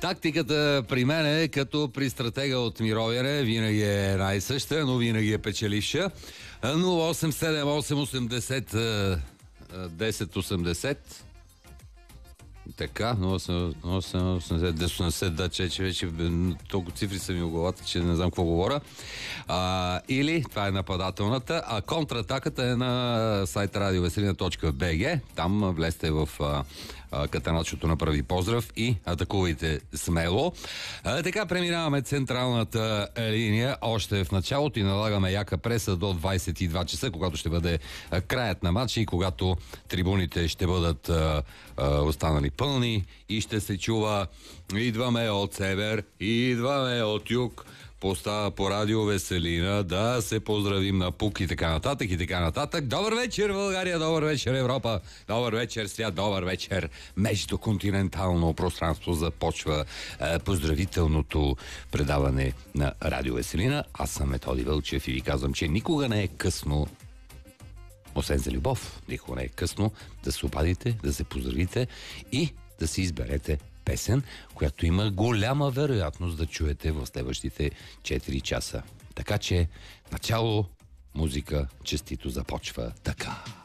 Тактиката при мен е като при стратега от Мировяне. Винаги е най-съща, но винаги е печеливша. 087880 1080. Така, 0880 да, че вече толкова цифри са ми в главата, че не знам какво говоря. Или, това е нападателната, а контратаката е на сайт radioveselina.bg. Там влезте в Катаначото направи поздрав и атакувайте смело. Така преминаваме централната линия още в началото и налагаме яка преса до 22 часа, когато ще бъде краят на матча и когато трибуните ще бъдат останали пълни и ще се чува: идваме от север, идваме от юг, постава по радио Веселина, да се поздравим на ПУК и така нататък и така нататък. Добър вечер, България, добър вечер, Европа, добър вечер, свят, добър вечер. Междуконтинентално пространство започва поздравителното предаване на радио Веселина. Аз съм Методи Вълчев и ви казвам, че никога не е късно, освен за любов, никога не е късно да се обадите, да се поздравите и да си изберете песен, която има голяма вероятност да чуете в следващите 4 часа. Така че начало, музика честито започва така.